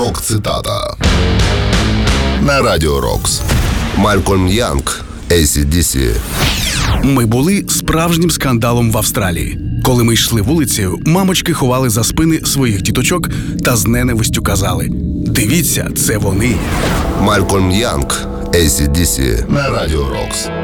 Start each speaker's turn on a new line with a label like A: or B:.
A: Рок-цитата на Радіо Рокс. Малькольм Янг, AC/DC.
B: Ми були справжнім скандалом в Австралії. Коли ми йшли вулицею, мамочки ховали за спини своїх діточок та з ненавистю казали: «Дивіться, це вони».
A: Малькольм Янг, AC/DC на Радіо Рокс.